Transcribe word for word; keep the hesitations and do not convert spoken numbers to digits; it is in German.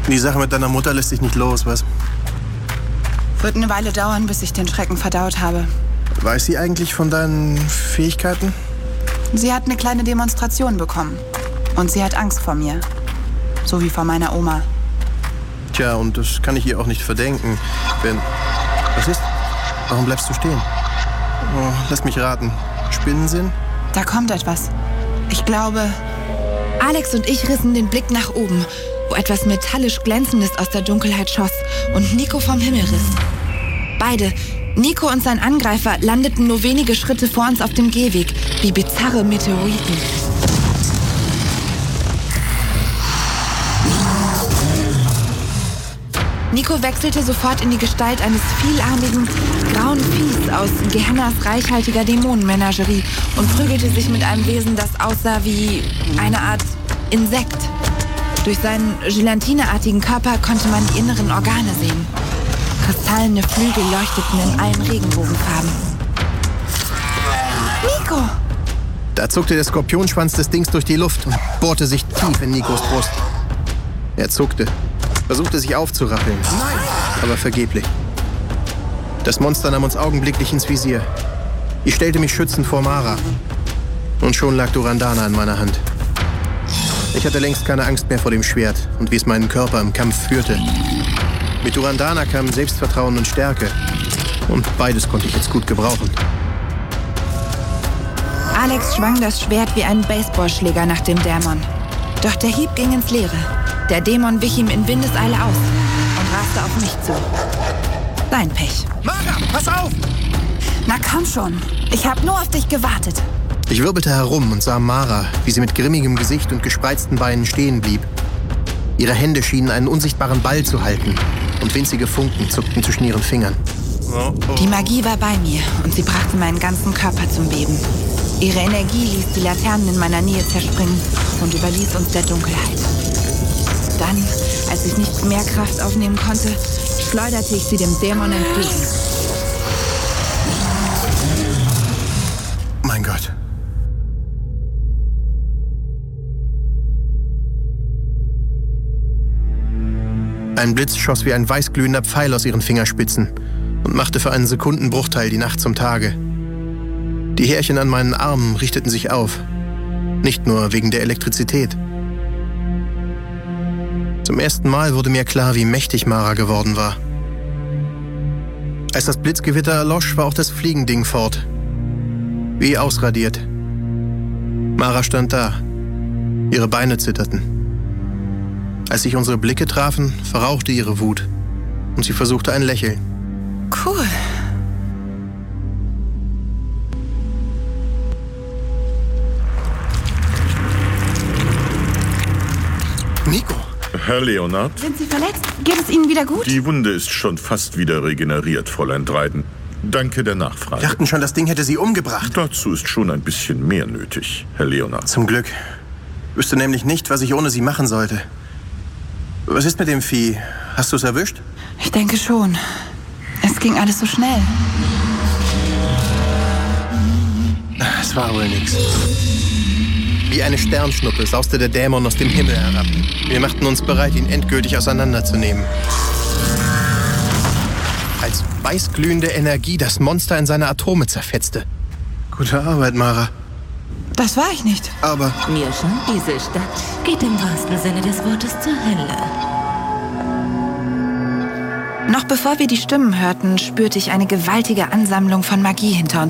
Die Sache mit deiner Mutter lässt sich nicht los, was? Wird eine Weile dauern, bis ich den Schrecken verdaut habe. Weiß sie eigentlich von deinen Fähigkeiten? Sie hat eine kleine Demonstration bekommen. Und sie hat Angst vor mir. So wie vor meiner Oma. Tja, und das kann ich ihr auch nicht verdenken. Wenn... Was ist? Warum bleibst du stehen? Oh, lass mich raten. Spinnensinn? Da kommt etwas. Ich glaube... Alex und ich rissen den Blick nach oben, wo etwas metallisch Glänzendes aus der Dunkelheit schoss und Nico vom Himmel riss. Beide, Nico und sein Angreifer, landeten nur wenige Schritte vor uns auf dem Gehweg, wie bizarre Meteoriten. Nico wechselte sofort in die Gestalt eines vielarmigen, grauen Viehs aus Gehennas reichhaltiger Dämonenmenagerie und prügelte sich mit einem Wesen, das aussah wie eine Art Insekt. Durch seinen gelatineartigen Körper konnte man die inneren Organe sehen. Kristallene Flügel leuchteten in allen Regenbogenfarben. Nico! Da zuckte der Skorpionschwanz des Dings durch die Luft und bohrte sich tief in Nikos Brust. Er zuckte, versuchte sich aufzurappeln, aber vergeblich. Das Monster nahm uns augenblicklich ins Visier. Ich stellte mich schützend vor Mara. Und schon lag Durandana in meiner Hand. Ich hatte längst keine Angst mehr vor dem Schwert und wie es meinen Körper im Kampf führte. Mit Durandana kamen Selbstvertrauen und Stärke. Und beides konnte ich jetzt gut gebrauchen. Alex schwang das Schwert wie ein Baseballschläger nach dem Dämon. Doch der Hieb ging ins Leere. Der Dämon wich ihm in Windeseile aus und raste auf mich zu. Sein Pech. Mara, pass auf! Na komm schon. Ich hab nur auf dich gewartet. Ich wirbelte herum und sah Mara, wie sie mit grimmigem Gesicht und gespreizten Beinen stehen blieb. Ihre Hände schienen einen unsichtbaren Ball zu halten und winzige Funken zuckten zwischen ihren Fingern. Oh, oh. Die Magie war bei mir und sie brachte meinen ganzen Körper zum Beben. Ihre Energie ließ die Laternen in meiner Nähe zerspringen und überließ uns der Dunkelheit. Dann, als ich nicht mehr Kraft aufnehmen konnte, schleuderte ich sie dem Dämon entgegen. Mein Gott. Ein Blitz schoss wie ein weißglühender Pfeil aus ihren Fingerspitzen und machte für einen Sekundenbruchteil die Nacht zum Tage. Die Härchen an meinen Armen richteten sich auf. Nicht nur wegen der Elektrizität. Zum ersten Mal wurde mir klar, wie mächtig Mara geworden war. Als das Blitzgewitter erlosch, war auch das Fliegending fort. Wie ausradiert. Mara stand da. Ihre Beine zitterten. Als sich unsere Blicke trafen, verrauchte ihre Wut. Und sie versuchte ein Lächeln. Cool. Nico! Herr Leonard? Sind Sie verletzt? Geht es Ihnen wieder gut? Die Wunde ist schon fast wieder regeneriert, Fräulein Dryden. Danke der Nachfrage. Wir dachten schon, das Ding hätte sie umgebracht. Dazu ist schon ein bisschen mehr nötig, Herr Leonard. Zum Glück. Ich wüsste nämlich nicht, was ich ohne sie machen sollte. Was ist mit dem Vieh? Hast du es erwischt? Ich denke schon. Es ging alles so schnell. Es war wohl nichts. Wie eine Sternschnuppe sauste der Dämon aus dem Himmel herab. Wir machten uns bereit, ihn endgültig auseinanderzunehmen. Als weißglühende Energie das Monster in seine Atome zerfetzte. Gute Arbeit, Mara. Das war ich nicht. Aber Mir scheint, diese Stadt geht im wahrsten Sinne des Wortes zur Hölle. Noch bevor wir die Stimmen hörten, spürte ich eine gewaltige Ansammlung von Magie hinter uns